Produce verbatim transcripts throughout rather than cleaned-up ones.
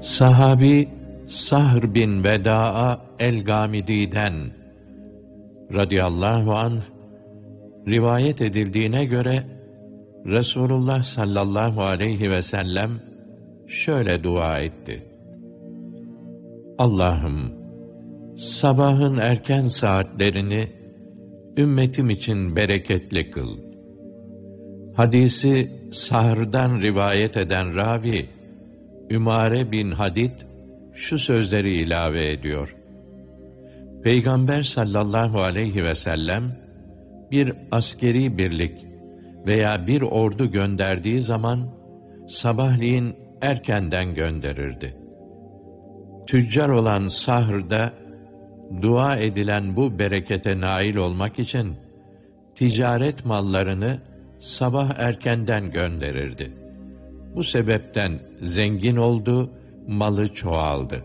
Sahabi Sahr bin Veda'a el-Gamidi'den radıyallahu anh rivayet edildiğine göre Resulullah sallallahu aleyhi ve sellem şöyle dua etti: Allah'ım, sabahın erken saatlerini ümmetim için bereketli kıl. Hadisi Sahr'dan rivayet eden ravi Ümare bin Hadid şu sözleri ilave ediyor: Peygamber sallallahu aleyhi ve sellem bir askeri birlik veya bir ordu gönderdiği zaman sabahleyin erkenden gönderirdi. Tüccar olan Sahr'da dua edilen bu berekete nail olmak için ticaret mallarını sabah erkenden gönderirdi. Bu sebepten zengin oldu, malı çoğaldı.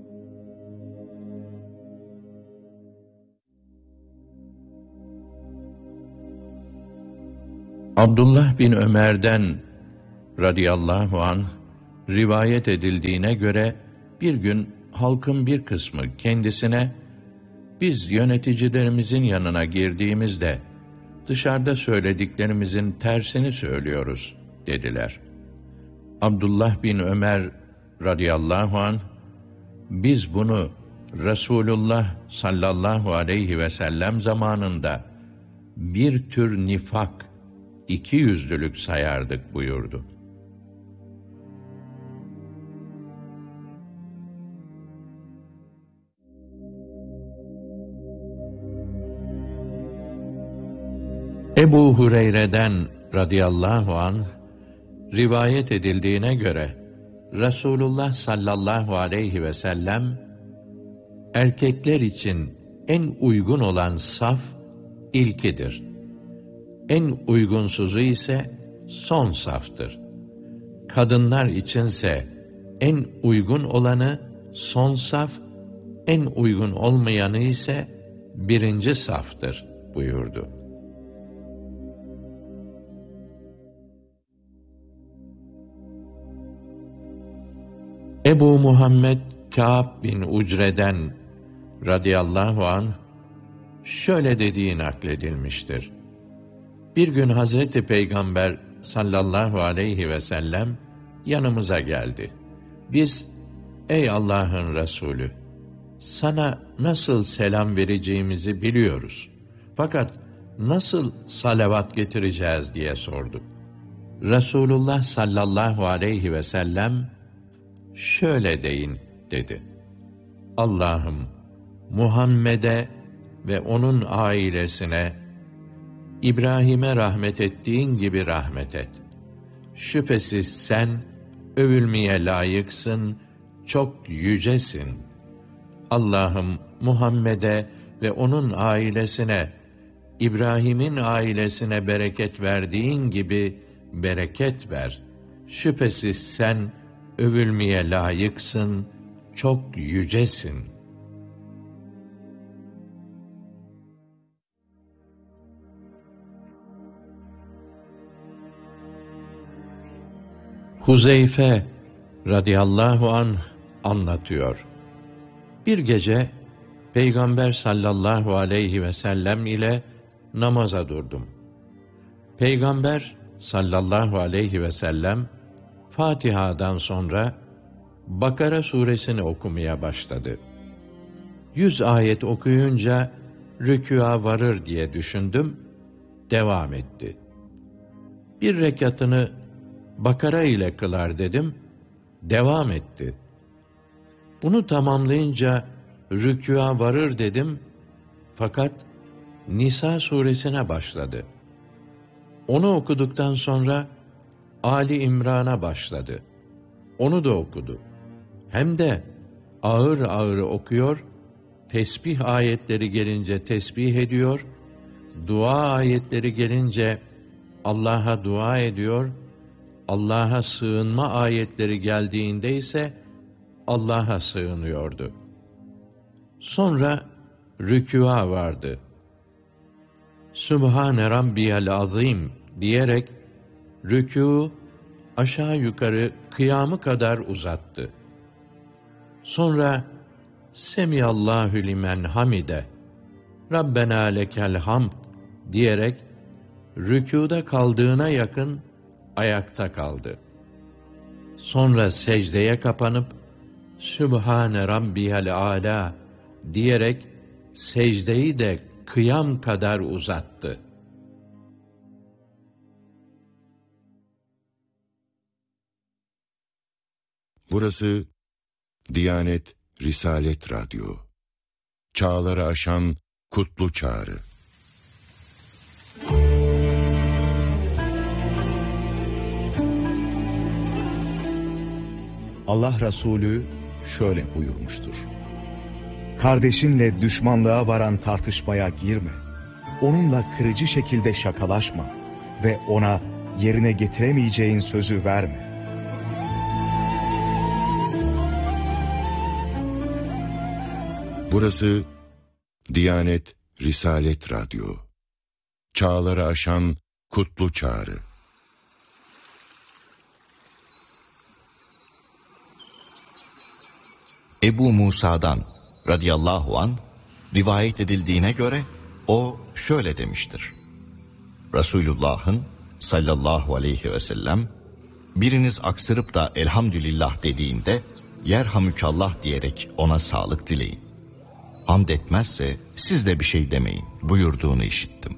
Abdullah bin Ömer'den radıyallahu anh rivayet edildiğine göre bir gün halkın bir kısmı kendisine, biz yöneticilerimizin yanına girdiğimizde dışarıda söylediklerimizin tersini söylüyoruz dediler. Abdullah bin Ömer radıyallahu anh, biz bunu Resulullah sallallahu aleyhi ve sellem zamanında bir tür nifak, iki yüzlülük sayardık buyurdu. Ebu Hureyre'den radıyallahu anh rivayet edildiğine göre Resulullah sallallahu aleyhi ve sellem erkekler için en uygun olan saf ilkidir. En uygunsuzu ise son saftır. Kadınlar içinse en uygun olanı son saf, en uygun olmayanı ise birinci saftır buyurdu. Ebu Muhammed Kâb bin Ucre'den radıyallahu anh şöyle dediği nakledilmiştir: Bir gün Hazreti Peygamber sallallahu aleyhi ve sellem yanımıza geldi. Biz, ey Allah'ın Resulü, sana nasıl selam vereceğimizi biliyoruz. Fakat nasıl salavat getireceğiz diye sorduk. Resulullah sallallahu aleyhi ve sellem, şöyle deyin dedi: Allah'ım, Muhammed'e ve onun ailesine, İbrahim'e rahmet ettiğin gibi rahmet et. Şüphesiz sen övülmeye layıksın, çok yücesin. Allah'ım, Muhammed'e ve onun ailesine, İbrahim'in ailesine bereket verdiğin gibi bereket ver. Şüphesiz sen övülmeye layıksın, çok yücesin. Huzeyfe radıyallahu anh anlatıyor: Bir gece Peygamber sallallahu aleyhi ve sellem ile namaza durdum. Peygamber sallallahu aleyhi ve sellem Fatiha'dan sonra Bakara suresini okumaya başladı. Yüz ayet okuyunca rükûa varır diye düşündüm, devam etti. Bir rekatını Bakara ile kılar dedim, devam etti. Bunu tamamlayınca rükûa varır dedim, fakat Nisa suresine başladı. Onu okuduktan sonra Ali İmran'a başladı. Onu da okudu. Hem de ağır ağır okuyor, tesbih ayetleri gelince tesbih ediyor, dua ayetleri gelince Allah'a dua ediyor, Allah'a sığınma ayetleri geldiğinde ise Allah'a sığınıyordu. Sonra rükûa vardı. Sübhane Rabbiyel Azim diyerek rükû aşağı yukarı kıyamı kadar uzattı. Sonra Semiyallahu limen hamide, Rabbena lekel hamd diyerek rükûda kaldığına yakın ayakta kaldı. Sonra secdeye kapanıp Sübhane Rabbiyel Âlâ diyerek secdeyi de kıyam kadar uzattı. Burası Diyanet Risalet Radyo. Çağları aşan kutlu çağrı. Allah Resulü şöyle buyurmuştur: kardeşinle düşmanlığa varan tartışmaya girme. Onunla kırıcı şekilde şakalaşma ve ona yerine getiremeyeceğin sözü verme. Burası Diyanet Risalet Radyo. Çağları aşan kutlu çağrı. Ebu Musa'dan radıyallahu an rivayet edildiğine göre o şöyle demiştir: Resulullah'ın sallallahu aleyhi ve sellem biriniz aksırıp da elhamdülillah dediğinde yerhamükallah diyerek ona sağlık dileyin. Hamd etmezse siz de bir şey demeyin buyurduğunu işittim.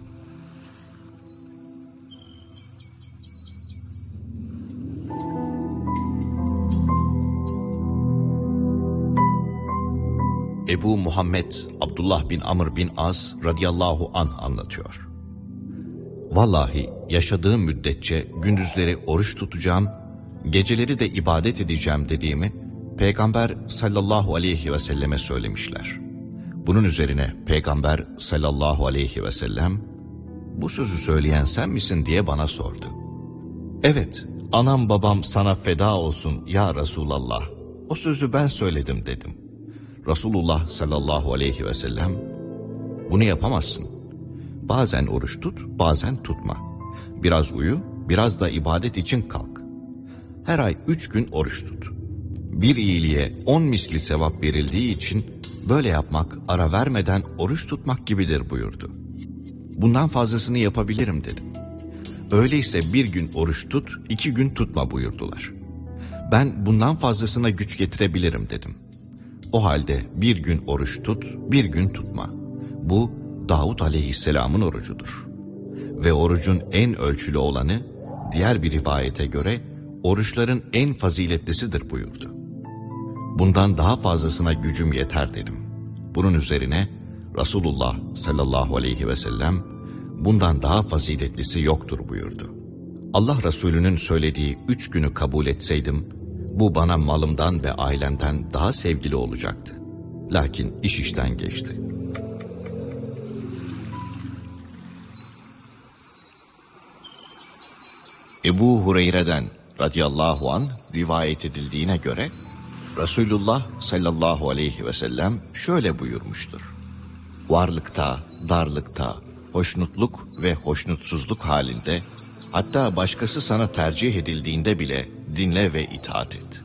Ebu Muhammed Abdullah bin Amr bin As radıyallahu anh anlatıyor. Vallahi yaşadığım müddetçe gündüzleri oruç tutacağım, geceleri de ibadet edeceğim dediğimi Peygamber sallallahu aleyhi ve selleme söylemişler. Bunun üzerine Peygamber sallallahu aleyhi ve sellem, bu sözü söyleyen sen misin diye bana sordu. Evet, anam babam sana feda olsun ya Resulallah, o sözü ben söyledim dedim. Resulullah sallallahu aleyhi ve sellem, bunu yapamazsın. Bazen oruç tut, bazen tutma. Biraz uyu, biraz da ibadet için kalk. Her ay üç gün oruç tut. Bir iyiliğe on misli sevap verildiği için böyle yapmak ara vermeden oruç tutmak gibidir buyurdu. Bundan fazlasını yapabilirim dedim. Öyleyse bir gün oruç tut, iki gün tutma buyurdular. Ben bundan fazlasına güç getirebilirim dedim. O halde bir gün oruç tut, bir gün tutma. Bu Davud aleyhisselamın orucudur. Ve orucun en ölçülü olanı, diğer bir rivayete göre oruçların en faziletlisidir buyurdu. Bundan daha fazlasına gücüm yeter dedim. Bunun üzerine Resulullah sallallahu aleyhi ve sellem, bundan daha faziletlisi yoktur buyurdu. Allah Resulü'nün söylediği üç günü kabul etseydim, bu bana malımdan ve ailemden daha sevgili olacaktı. Lakin iş işten geçti. Ebu Hureyre'den radıyallahu anh rivayet edildiğine göre Resulullah sallallahu aleyhi ve sellem şöyle buyurmuştur: varlıkta, darlıkta, hoşnutluk ve hoşnutsuzluk halinde, hatta başkası sana tercih edildiğinde bile dinle ve itaat et.